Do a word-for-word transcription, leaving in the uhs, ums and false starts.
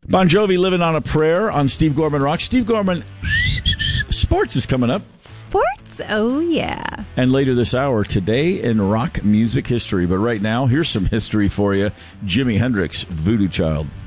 Bon Jovi, Living on a Prayer on Steve Gorman Rock. Steve Gorman, sports is coming up. Sports? Oh, yeah. And later this hour, today in rock music history. But right now, here's some history for you. Jimi Hendrix, Voodoo Child.